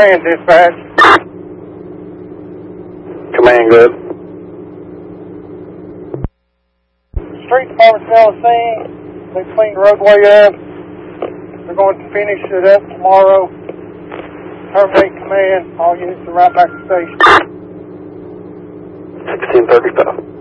Command dispatch. Command, good. Street department's now on scene. They cleaned the roadway up. They're going to finish it up tomorrow. Terminate command. All units are right back to station. 1635.